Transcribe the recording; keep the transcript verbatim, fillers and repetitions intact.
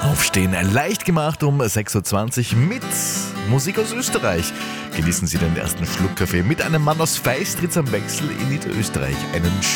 Aufstehen leicht gemacht um sechs Uhr zwanzig mit Musik aus Österreich. Genießen Sie den ersten Schluck Kaffee mit einem Mann aus Feistritz am Wechsel in Niederösterreich. Einen